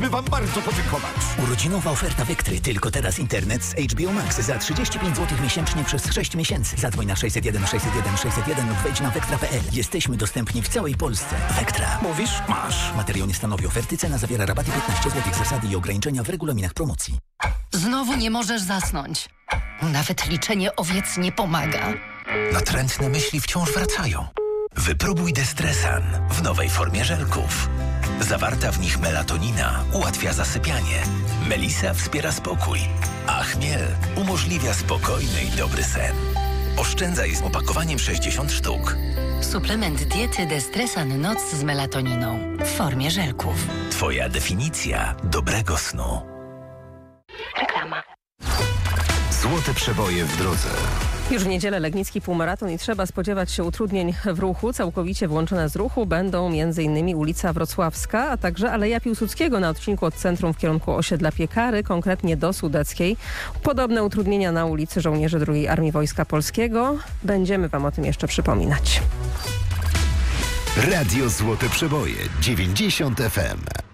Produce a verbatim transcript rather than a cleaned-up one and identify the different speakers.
Speaker 1: by wam bardzo podziękować.
Speaker 2: Urodzinowa oferta Vectry. Tylko teraz internet z H B O Max za trzydzieści pięć złotych miesięcznie przez sześć miesięcy. Zadzwoń na sześćset jeden sześćset jeden sześćset jeden lub wejdź na vectra kropka p l. Jesteśmy dostępni w całej Polsce. Vectra.
Speaker 1: Mówisz? Masz.
Speaker 2: Materiał nie stanowi oferty. Cena zawiera rabaty piętnaście złotych. Zasady i ograniczenia w regulaminach promocji.
Speaker 3: Znowu nie możesz zasnąć. Nawet liczenie owiec nie pomaga.
Speaker 4: Natrętne myśli wciąż wracają. Wypróbuj Destresan w nowej formie żelków. Zawarta w nich melatonina ułatwia zasypianie. Melisa wspiera spokój, a chmiel umożliwia spokojny i dobry sen. Oszczędzaj z opakowaniem sześćdziesiąt sztuk.
Speaker 3: Suplement diety Destresan Noc z melatoniną w formie żelków.
Speaker 4: Twoja definicja dobrego snu.
Speaker 3: Reklama.
Speaker 5: Złote przeboje w drodze.
Speaker 6: Już w niedzielę Legnicki półmaraton i trzeba spodziewać się utrudnień w ruchu. Całkowicie włączone z ruchu będą m.in. ulica Wrocławska, a także Aleja Piłsudskiego na odcinku od centrum w kierunku osiedla Piekary, konkretnie do Sudeckiej. Podobne utrudnienia na ulicy Żołnierzy drugiej Armii Wojska Polskiego. Będziemy wam o tym jeszcze przypominać.
Speaker 5: Radio Złote Przeboje dziewięćdziesiąt F M.